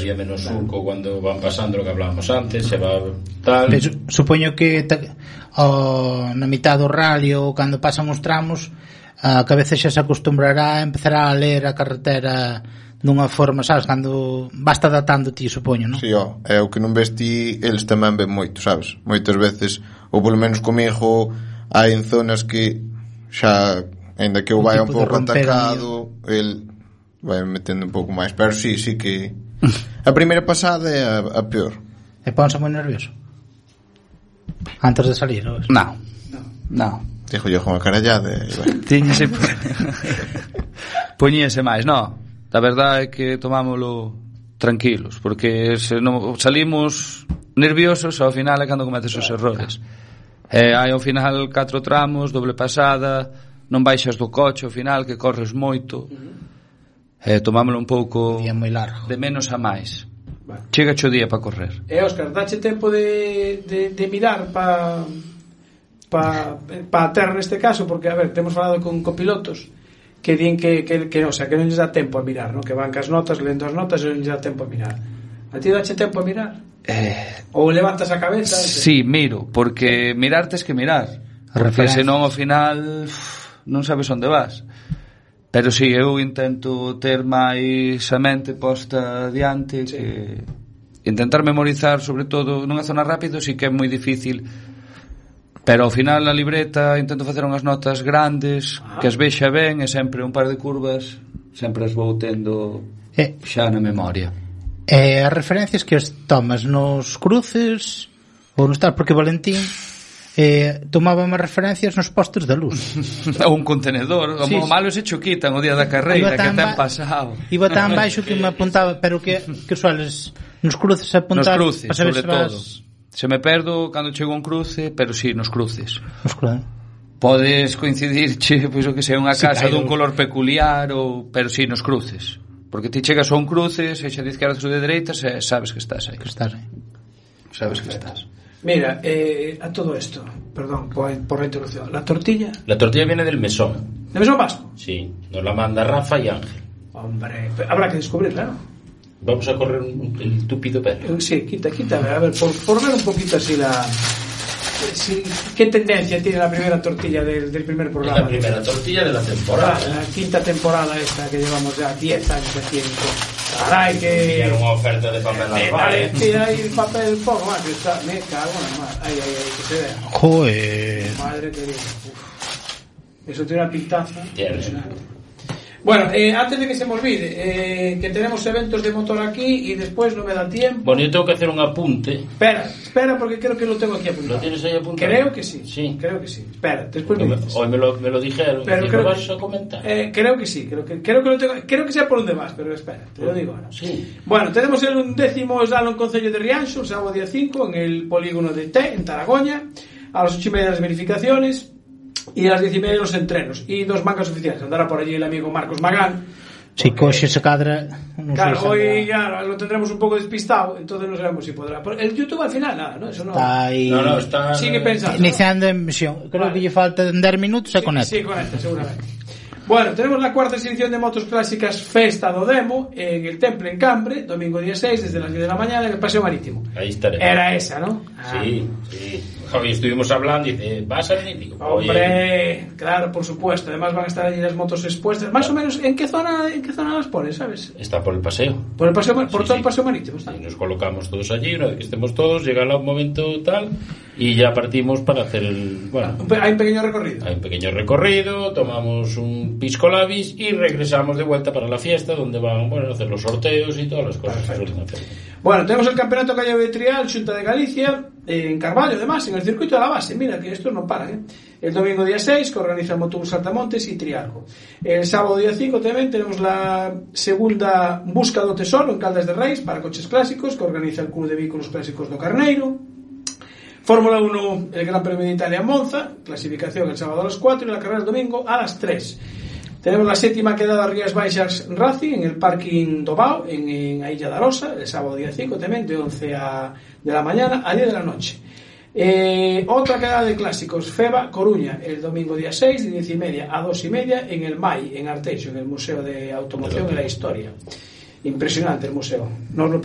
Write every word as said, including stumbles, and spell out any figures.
había menos surco cuando van pasando, lo que hablábamos antes, se va tal. Pero, supoño que ta, oh, na mitad do rally ou cando pasan os tramos, a cabeza xa se acostumbrará a empezar a ler a carretera dunha forma, sabes, cando basta datando ti, supoño, non? Si, sí, ó, é o que non ves ti, eles tamén ven moito, sabes? Moitas veces, ou polo menos comigo, hai en zonas que xa, ainda que eu vai un pouco atacado, el vai metendo un pouco máis, pero sí, sí que a primeira pasada é a, a peor. E ponse moi nervioso antes de salir, non? Non, non. Dijo yo con a carallada e Tiñese poñíase máis, non. A verdade é que tomámoslo tranquilos, porque se non salimos nerviosos, ao final é cando cometes os errores. Eh, hai ao final catro tramos, doble pasada, non baixas do coche ao final, que corres moito. Eh, tomámoslo un pouco de menos a máis. Chega o día para correr. E Óscar, dache tempo de, de, de mirar para pa, pa a terra neste caso, porque a ver, temos falado con copilotos que din que, que, que, o sea, que non lles dá tempo a mirar, ¿no? Que van cas notas, lendo as notas e non lles dá tempo a mirar. A ti dache tempo a mirar? Eh, Ou levantas a cabeza? Sí, miro, porque mirar tes que mirar, porque senón ao final non sabes onde vas. Pero si, sí, eu intento ter máis a mente posta adiante, sí. Que intentar memorizar, sobre todo nunha zona rápido, si que é moi difícil. Pero ao final na libreta intento facer unhas notas grandes, ah. que as vexa ben, e sempre un par de curvas sempre as vou tendo eh. xa na memoria. E as referencias que as tomas nos cruces ou nos tal, porque Valentín eh, tomaba máis referencias nos postes de luz. Ou un contenedor, sí, o malo se cho quitan o día da carreira, que ten pasado. Iba tan baixo que me apuntaba, pero que, que sueles nos cruces apuntar. Nos cruces, sobre se todo. Se me perdo cando chego a un cruce, pero si, sí, nos cruces. Nos cruces. Podes coincidir, che, pois o que sea unha casa sí, dun claro. color peculiar, ou, pero si, sí, nos cruces. Porque ti chegas a un cruce, sexa de izquierdas ou de dereitas, e sabes que estás aí. Que estás aí. Sabes que estás. Mira, eh, a todo esto, perdón por, por la interrupción, ¿la tortilla? La tortilla viene del mesón. ¿Del mesón vasco? Sí, nos la manda Rafa y Ángel. Hombre, habrá que descubrirla, ¿no? Vamos a correr un, el tupido pelo. Sí, quita, quita, a ver, por, por ver un poquito así la... Sí, ¿qué tendencia tiene la primera tortilla del, del primer programa? Es la primera tortilla de la temporada. La, la quinta temporada esta que llevamos ya diez años haciendo. Caray, que... Era una oferta de papel al vale. Tira ahí el papel poco más, que está... Me cago en la madre. Ay, ay, ay, que se vea. Joder. Madre querida. Uf. Eso tiene una pintaza. Tienes. Bueno, eh, antes de que se me olvide, eh, que tenemos eventos de motor aquí y después no me da tiempo. Bueno, yo tengo que hacer un apunte. Espera, espera, porque creo que lo tengo aquí apuntado. ¿Lo tienes ahí apuntado? Creo que sí. Sí. Creo que sí. Espera, después me dices. Hoy me lo, me lo dijeron. Pero ¿Y creo lo vas que, a comentar? Eh, creo que sí. Creo que, creo que lo tengo. Creo que sea por donde vas, pero espera, te lo digo ahora. Sí. Bueno, tenemos el undécimo Slalom Concello de Rianxo, el sábado día cinco, en el polígono de T, en Taragoña, a las ocho y media las verificaciones y a las diez y media los entrenos. Y dos mangas oficiales. Andará por allí el amigo Marcos Magán. Si coxe se cadra, no claro, sé hoy claro, lo tendremos un poco despistado, entonces no sabemos si podrá. Pero el YouTube al final nada, ¿no? Eso no. Está ahí. No, no, está sigue pensando. Iniciando emisión. Creo vale. que lle falta diez minutos se sí, conecta. Sí, conecta, seguramente. Bueno, tenemos la cuarta edición de Motos Clásicas Festa do Demo en el Temple en Cambre, domingo día seis, desde las diez de la mañana en el Paseo Marítimo. Ahí estaremos. Era esa, ¿no? Ah. Sí, sí. Hoy estuvimos hablando y dice, ¿vas al mítico? Hombre, claro, por supuesto. Además van a estar allí las motos expuestas. Más o menos, ¿en qué zona en qué zona las pones, sabes? Está por el paseo. Por el paseo, por sí, todo sí. el Paseo Marítimo está. Y nos colocamos todos allí, una vez que estemos todos, llegará un momento tal y ya partimos para hacer el... Bueno, hay un pequeño recorrido. Hay un pequeño recorrido, tomamos un pisco labis y regresamos de vuelta para la fiesta donde van, bueno, a hacer los sorteos y todas las cosas que suelen hacer. Bueno, tenemos el Campeonato Gallego de Trial Xunta de Galicia en Carballo, además, en el circuito de la base. Mira que estos no paran, ¿eh? El domingo día seis, que organiza el Motobús Saltamontes y Trialco. El sábado día cinco también tenemos la segunda Busca do Tesoro en Caldas de Reis para coches clásicos, que organiza el Club de Vehículos Clásicos do Carneiro. Fórmula uno, el Gran Premio de Italia en Monza, clasificación el sábado a las cuatro y la carrera el domingo a las tres. Tenemos la séptima quedada Rías Baixas Racing en el parking Dobao, en, en a Illa da Rosa, el sábado día cinco también, de once a, de la mañana a diez de la noche. Eh, otra quedada de clásicos, FEBA Coruña, el domingo día seis, de diez y media a dos y media, en el M A I, en Arteixo, en el Museo de Automoción y la Historia. Impresionante el museo. Nos lo